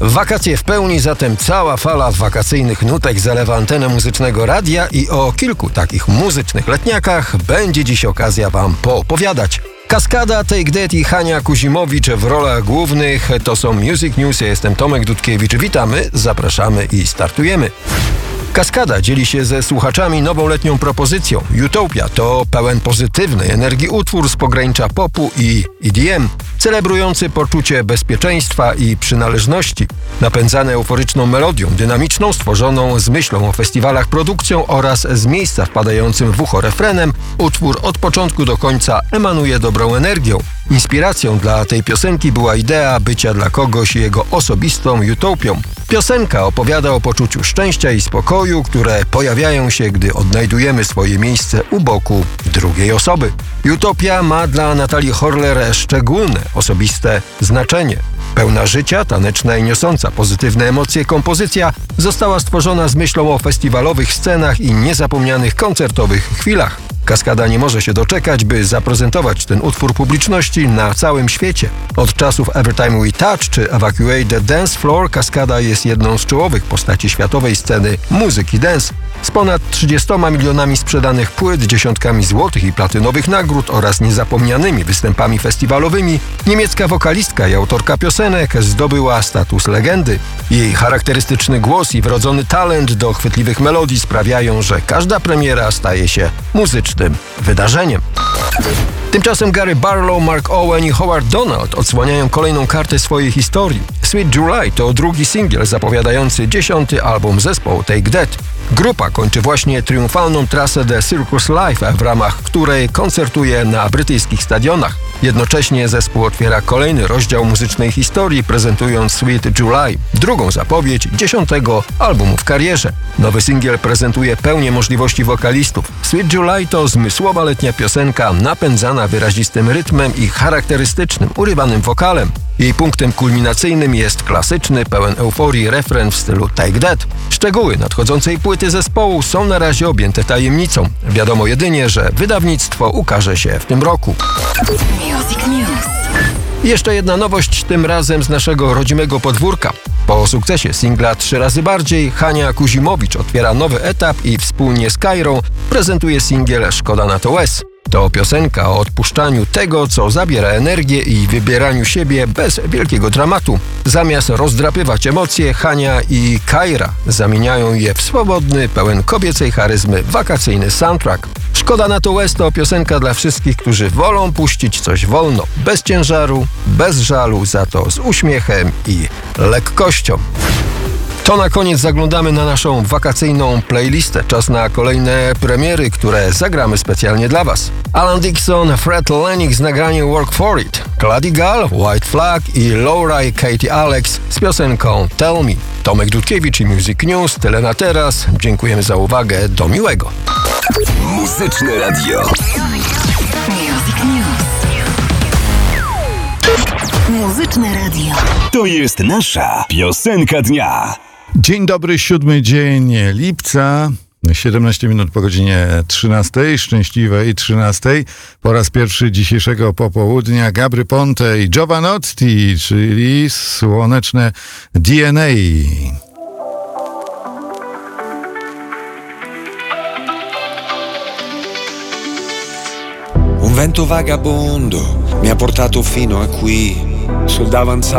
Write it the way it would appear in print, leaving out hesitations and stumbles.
Wakacje w pełni, zatem cała fala wakacyjnych nutek zalewa antenę muzycznego radia i o kilku takich muzycznych letniakach będzie dziś okazja wam poopowiadać. Kaskada, Take That i Hania Kuzimowicz w rolach głównych to są Music News. Ja jestem Tomek Dudkiewicz. Witamy, zapraszamy i startujemy. Kaskada dzieli się ze słuchaczami nową letnią propozycją. Utopia to pełen pozytywnej energii utwór z pogranicza popu i EDM, celebrujący poczucie bezpieczeństwa i przynależności. Napędzany euforyczną melodią, dynamiczną, stworzoną z myślą o festiwalach, produkcją oraz z miejsca wpadającym w ucho refrenem, utwór od początku do końca emanuje dobrą energią. Inspiracją dla tej piosenki była idea bycia dla kogoś jego osobistą utopią. Piosenka opowiada o poczuciu szczęścia i spokoju, które pojawiają się, gdy odnajdujemy swoje miejsce u boku drugiej osoby. Utopia ma dla Natalii Horler szczególne, osobiste znaczenie. Pełna życia, taneczna i niosąca pozytywne emocje kompozycja została stworzona z myślą o festiwalowych scenach i niezapomnianych koncertowych chwilach. Kaskada nie może się doczekać, by zaprezentować ten utwór publiczności na całym świecie. Od czasów Everytime We Touch czy Evacuate the Dance Floor Kaskada jest jedną z czołowych postaci światowej sceny muzyki dance. Z ponad 30 milionami sprzedanych płyt, dziesiątkami złotych i platynowych nagród oraz niezapomnianymi występami festiwalowymi, niemiecka wokalistka i autorka piosenek zdobyła status legendy. Jej charakterystyczny głos i wrodzony talent do chwytliwych melodii sprawiają, że każda premiera staje się muzycznym wydarzeniem. Tymczasem Gary Barlow, Mark Owen i Howard Donald odsłaniają kolejną kartę swojej historii. Sweet July to drugi singiel zapowiadający 10. album zespołu Take That. Grupa kończy właśnie triumfalną trasę The Circus Live, w ramach której koncertuje na brytyjskich stadionach. Jednocześnie zespół otwiera kolejny rozdział muzycznej historii, prezentując Sweet July, drugą zapowiedź 10. albumu w karierze. Nowy singiel prezentuje pełnię możliwości wokalistów. Sweet July to zmysłowa letnia piosenka napędzana wyrazistym rytmem i charakterystycznym, urywanym wokalem. Jej punktem kulminacyjnym jest klasyczny, pełen euforii refren w stylu Take That. Szczegóły nadchodzącej płyty zespołu są na razie objęte tajemnicą. Wiadomo jedynie, że wydawnictwo ukaże się w tym roku. Music News. Jeszcze jedna nowość, tym razem z naszego rodzimego podwórka. Po sukcesie singla 3 razy bardziej, Hania Kuzimowicz otwiera nowy etap i wspólnie z Kairą prezentuje singiel Szkoda na to łez. To piosenka o odpuszczaniu tego, co zabiera energię i wybieraniu siebie bez wielkiego dramatu. Zamiast rozdrapywać emocje, Hania i Kaira zamieniają je w swobodny, pełen kobiecej charyzmy wakacyjny soundtrack. Szkoda na to łez to piosenka dla wszystkich, którzy wolą puścić coś wolno, bez ciężaru, bez żalu, za to z uśmiechem i lekkością. To na koniec zaglądamy na naszą wakacyjną playlistę. Czas na kolejne premiery, które zagramy specjalnie dla Was. Alan Dixon, Fred Lennox z nagraniem Work For It, Clady Gal, White Flag i Laura i Katie Alex z piosenką Tell Me. Tomek Dudkiewicz i Music News. Tyle na teraz. Dziękujemy za uwagę. Do miłego. Muzyczne radio. Music News. Muzyczne radio. To jest nasza piosenka dnia. Dzień dobry, 7 dzień lipca, 17 minut po godzinie 13, szczęśliwej 13. Po raz pierwszy dzisiejszego popołudnia Gabry Ponte i Giovanotti, czyli słoneczne DNA. Un vento vagabondo mi ha portato fino a qui, sul davanzale.